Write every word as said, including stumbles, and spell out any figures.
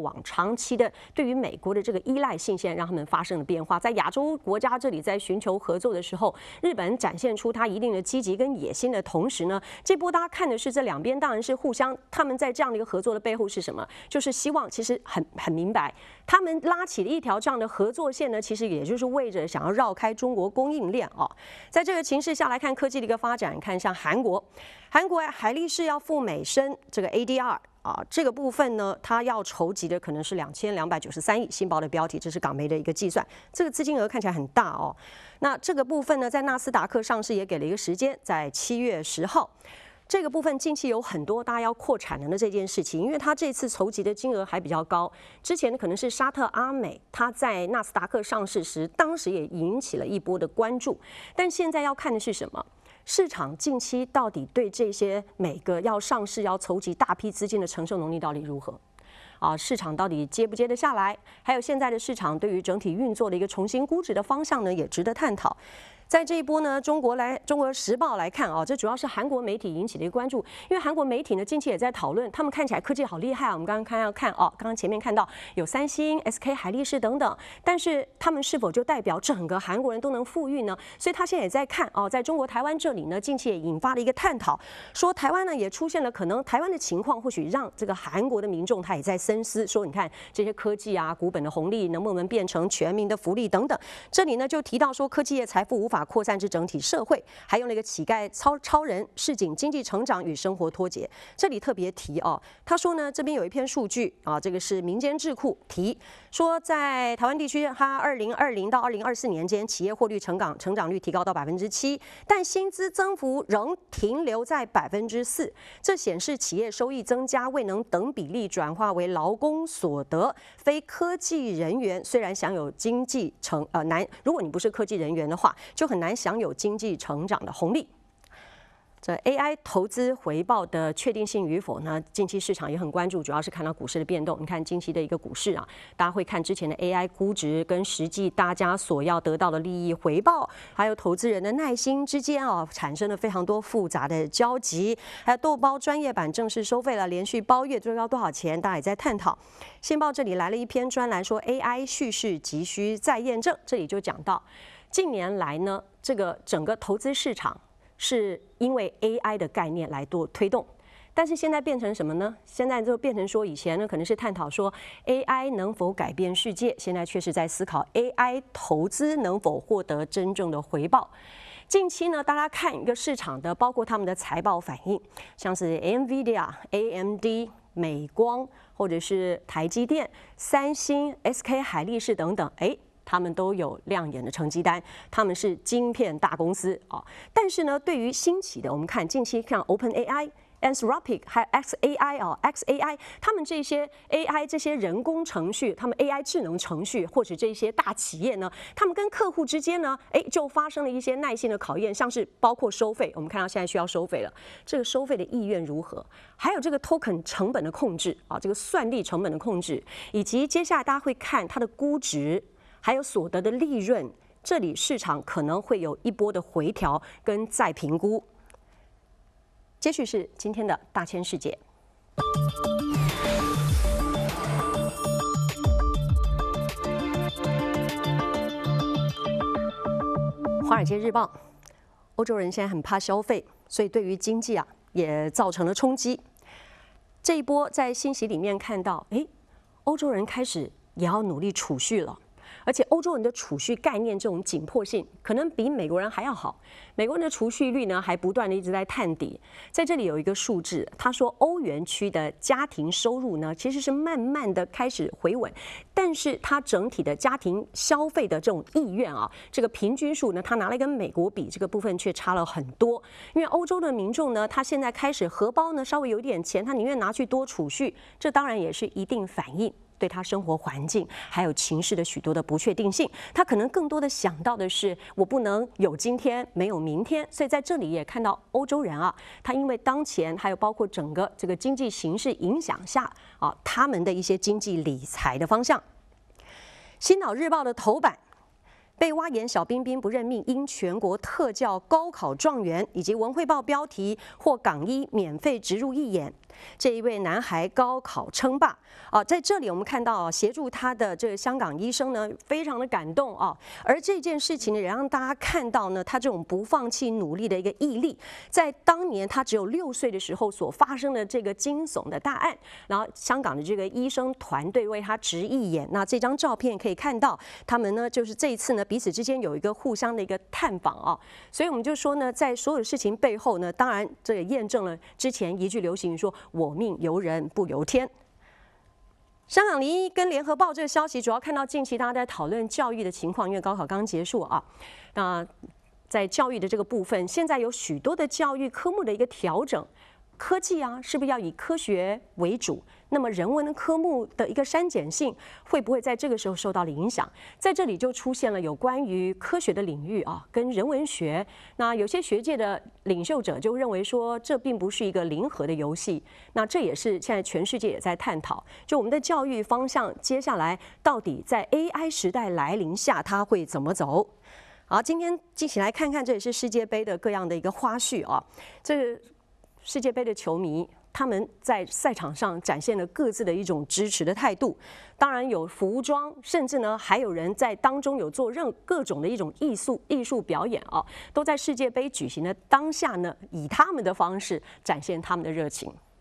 往长期的对于美国的这个依赖性，现在让他们发生了变化。在亚洲国家这里在寻求合作的时候，日本展现出它一定的积极跟野心的同时呢，这波大家看的是这两边当然是互相，他们在这样的一个合作的背后是什么？就是希望其实很很明白，他们拉起了一条这样的合作线呢，其实也就是为着想要绕开中国供应链啊。在这个情势下来看科技的一个发展，看像韩国，韩国海力士要赴美申这个 A D R。啊，这个部分呢，它要筹集的可能是两千两百九十三亿。新报的标题，这是港媒的一个计算，这个资金额看起来很大哦。那这个部分呢，在纳斯达克上市也给了一个时间，在七月十号。这个部分近期有很多大家要扩产能的这件事情，因为它这次筹集的金额还比较高。之前呢可能是沙特阿美，它在纳斯达克上市时，当时也引起了一波的关注。但现在要看的是什么？市场近期到底对这些每个要上市、要筹集大批资金的承受能力到底如何？啊，市场到底接不接得下来？还有现在的市场对于整体运作的一个重新估值的方向呢，也值得探讨。在这一波呢，中国来《中国时报》来看啊，这主要是韩国媒体引起的一个关注，因为韩国媒体呢近期也在讨论，他们看起来科技好厉害啊。我们刚刚看要看哦，刚刚前面看到有三星、S K 海力士等等，但是他们是否就代表整个韩国人都能富裕呢？所以他现在也在看哦，在中国台湾这里呢，近期也引发了一个探讨，说台湾呢也出现了可能台湾的情况，或许让这个韩国的民众他也在深思，说你看这些科技啊、股本的红利能不能变成全民的福利等等。这里呢就提到说，科技业财富无法扩散至整体社会，还用了一个乞丐超超人，市井经济成长与生活脱节。这里特别提哦，他说呢，这边有一篇数据啊，这个是民间智库提说，在台湾地区，它二零二零到二零二四年间，企业获利成长成长率提高到百分之七，但薪资增幅仍停留在百分之四。这显示企业收益增加未能等比例转化为劳工所得，非科技人员虽然享有经济成呃难，如果你不是科技人员的话，就很难享有经济成长的红利。这 A I 投资回报的确定性与否呢？近期市场也很关注，主要是看到股市的变动。你看近期的一个股市啊，大家会看之前的 A I 估值跟实际大家所要得到的利益回报，还有投资人的耐心之间啊，产生了非常多复杂的交集。还有豆包专业版正式收费了，连续包月最高多少钱？大家也在探讨。新报这里来了一篇专栏，说 A I 叙事急需再验证。这里就讲到，近年来呢，这个整个投资市场是因为 A I 的概念来做推动，但是现在变成什么呢？现在就变成说，以前呢可能是探讨说 A I 能否改变世界，现在却是在思考 A I 投资能否获得真正的回报。近期呢，大家看一个市场的，包括他们的财报反应，像是 NVIDIA、A M D、美光，或者是台积电、三星、S K 海力士等等，哎。他们都有亮眼的成绩单，他们是晶片大公司啊。但是呢，对于兴起的，我们看近期看 OpenAI、Anthropic 还有 X A I 啊 ，X A I， 他们这些 A I 这些人工程序，他们 A I 智能程序或者这些大企业呢，他们跟客户之间呢，哎，就发生了一些耐心的考验，像是包括收费，我们看到现在需要收费了，这个收费的意愿如何？还有这个 token 成本的控制啊，这个算力成本的控制，以及接下来大家会看它的估值。还有所得的利润，这里市场可能会有一波的回调跟再评估。接续是今天的大千世界。华尔街日报，欧洲人现在很怕消费，所以对于经济啊也造成了冲击。这一波在信息里面看到，哎，欧洲人开始也要努力储蓄了。而且欧洲人的储蓄概念这种紧迫性，可能比美国人还要好。美国人的储蓄率呢，还不断的一直在探底。在这里有一个数字，他说欧元区的家庭收入呢，其实是慢慢的开始回稳，但是它整体的家庭消费的这种意愿啊，这个平均数呢，它拿来跟美国比，这个部分却差了很多。因为欧洲的民众呢，他现在开始荷包呢稍微有点钱，他宁愿拿去多储蓄，这当然也是一定反应。对他生活环境还有情势的许多的不确定性，他可能更多的想到的是，我不能有今天没有明天。所以在这里也看到欧洲人啊，他因为当前还有包括整个这个经济形势影响下啊，他们的一些经济理财的方向。新岛日报的头版。被挖眼小彬彬不任命，因全国特教高考状元，以及文汇报标题或港医免费植入义眼。 这一位男孩高考称霸啊，在这里我们看到啊，协助他的这个香港医生呢，非常的感动啊。而这件事情呢，也让大家看到呢，他这种不放弃努力的一个毅力。在当年他只有六岁的时候所发生的这个惊悚的大案，然后香港的这个医生团队为他执义眼。那这张照片可以看到，他们呢就是这一次呢彼此之间有一个互相的一个探访啊。所以我们就说呢，在所有的事情背后呢，当然这也验证了之前一句流行语说“我命由人不由天”。香港零一跟联合报这个消息，主要看到近期大家在讨论教育的情况，因为高考刚结束啊。那在教育的这个部分，现在有许多的教育科目的一个调整，科技啊，是不是要以科学为主？那么人文的科目的一个删减性，会不会在这个时候受到了影响？在这里就出现了有关于科学的领域啊，跟人文学。那有些学界的领袖者就认为说，这并不是一个零和的游戏。那这也是现在全世界也在探讨，就我们的教育方向，接下来到底在 A I 时代来临下，它会怎么走？好，今天一起来看看，这也是世界杯的各样的一个花絮啊。这世界杯的球迷，他们在赛场上展现了各自的一种支持的态度。当然有服装，甚至呢还有人在当中有做任各种的一种艺术艺术表演啊，都在世界杯举行的当下呢，以他们的方式展现他们的热情。